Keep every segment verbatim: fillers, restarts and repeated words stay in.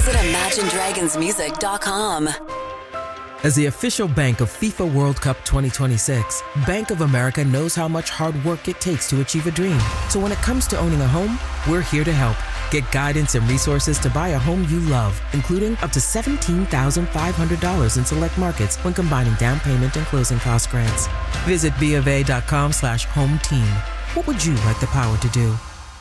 Visit Imagine Dragons Music dot com. As the official bank of FIFA World Cup twenty twenty-six, Bank of America knows how much hard work it takes to achieve a dream. So when it comes to owning a home, we're here to help. Get guidance and resources to buy a home you love, including up to seventeen thousand five hundred dollars in select markets when combining down payment and closing cost grants. Visit B of A dot com slash home team. What would you like the power to do?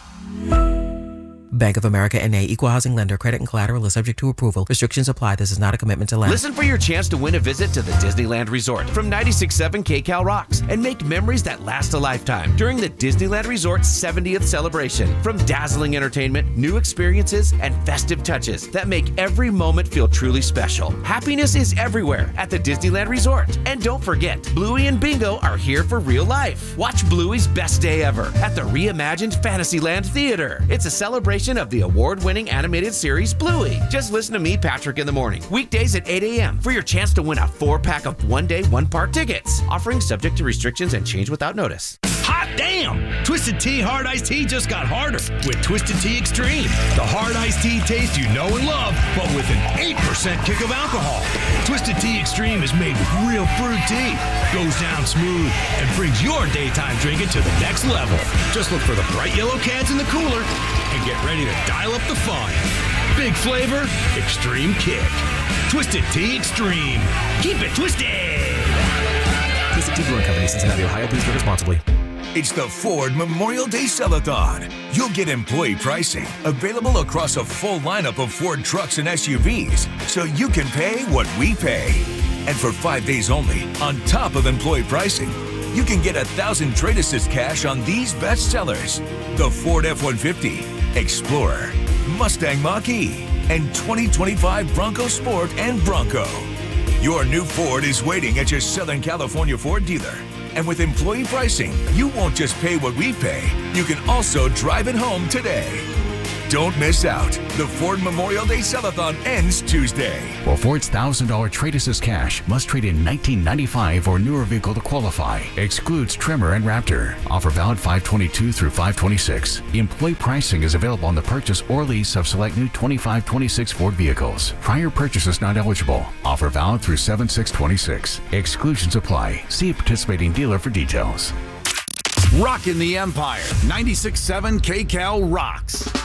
Bank of America N A, Equal Housing Lender. Credit and collateral is subject to approval. Restrictions apply. This is not a commitment to lend. Listen for your chance to win a visit to the Disneyland Resort from ninety-six point seven K C A L Rocks and make memories that last a lifetime during the Disneyland Resort's seventieth celebration. From dazzling entertainment, new experiences, and festive touches that make every moment feel truly special. Happiness is everywhere at the Disneyland Resort. And don't forget, Bluey and Bingo are here for real life. Watch Bluey's best day ever at the reimagined Fantasyland Theater. It's a celebration of the award-winning animated series Bluey. Just listen to me, Patrick, in the morning, weekdays at eight A M for your chance to win a four-pack of one-day, one-part tickets. Offering subject to restrictions and change without notice. Hot damn! Twisted Tea Hard Iced Tea just got harder with Twisted Tea Extreme. The hard iced tea taste you know and love, but with an eight percent kick of alcohol. Twisted Tea Extreme is made with real fruit tea, goes down smooth, and brings your daytime drinking to the next level. Just look for the bright yellow cans in the cooler and get ready to dial up the fun. Big flavor, extreme kick. Twisted Tea Extreme. Keep it twisted! Twisted Tea Brewing Company, Cincinnati, Ohio. Please drink responsibly. It's the Ford Memorial Day Sell-a-thon. You'll get employee pricing available across a full lineup of Ford trucks and S U Vs, so you can pay what we pay. And for five days only, on top of employee pricing, you can get a thousand trade assist cash on these best sellers: the Ford F one fifty, Explorer, Mustang Mach-E, and twenty twenty-five Bronco Sport and Bronco. Your new Ford is waiting at your Southern California Ford dealer. And with employee pricing, you won't just pay what we pay, you can also drive it home today. Don't miss out. The Ford Memorial Day Sell-a-thon ends Tuesday. Well, Ford's one thousand dollars trade assist cash must trade in nineteen ninety-five or newer vehicle to qualify. Excludes Tremor and Raptor. Offer valid five twenty-two through five twenty-six. Employee pricing is available on the purchase or lease of select new twenty-five twenty-six Ford vehicles. Prior purchases not eligible. Offer valid through seven six twenty-six. Exclusions apply. See a participating dealer for details. Rockin' the Empire. ninety-six point seven K C A L Rocks.